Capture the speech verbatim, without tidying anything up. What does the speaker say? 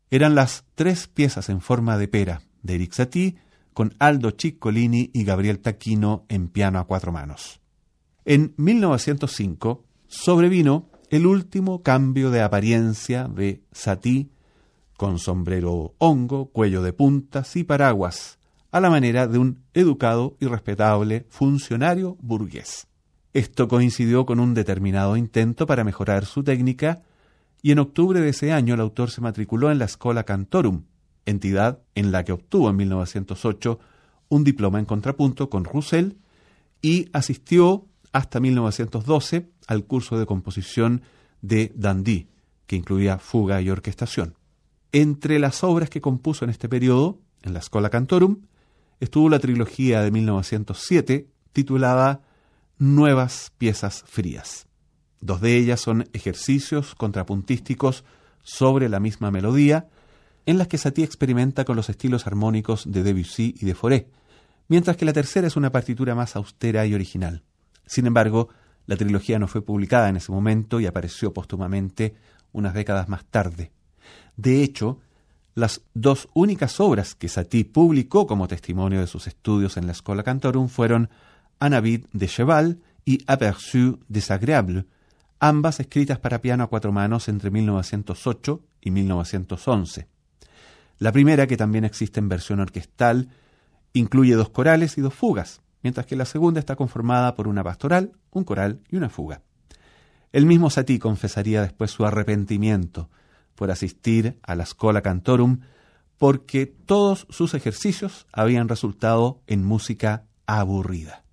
eran las tres piezas en forma de pera de Erik Satie, con Aldo Ciccolini y Gabriel Taquino en piano a cuatro manos. En mil novecientos cinco sobrevino el último cambio de apariencia de Satie, con sombrero hongo, cuello de puntas y paraguas, a la manera de un educado y respetable funcionario burgués. Esto coincidió con un determinado intento para mejorar su técnica, y en octubre de ese año el autor se matriculó en la Schola Cantorum, entidad en la que obtuvo en mil novecientos ocho un diploma en contrapunto con Roussel, y asistió hasta mil novecientos doce al curso de composición de Dandy, que incluía fuga y orquestación. Entre las obras que compuso en este periodo, en la Schola Cantorum, estuvo la trilogía de mil novecientos siete, titulada Nuevas piezas frías. Dos de ellas son ejercicios contrapuntísticos sobre la misma melodía, en las que Satie experimenta con los estilos armónicos de Debussy y de Fauré, mientras que la tercera es una partitura más austera y original. Sin embargo, la trilogía no fue publicada en ese momento y apareció póstumamente unas décadas más tarde. De hecho, las dos únicas obras que Satie publicó como testimonio de sus estudios en la Schola Cantorum fueron Un habit de cheval y Aperçu désagréable, ambas escritas para piano a cuatro manos entre mil novecientos ocho y mil novecientos once. La primera, que también existe en versión orquestal, incluye dos corales y dos fugas, mientras que la segunda está conformada por una pastoral, un coral y una fuga. El mismo Satie confesaría después su arrepentimiento por asistir a la Schola Cantorum, porque todos sus ejercicios habían resultado en música aburrida.